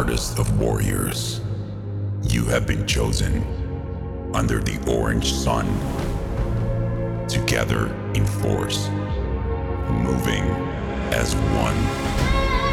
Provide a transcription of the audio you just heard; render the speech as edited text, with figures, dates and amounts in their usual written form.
hardest of warriors. You have been chosen under the orange sun, together in force, moving as one.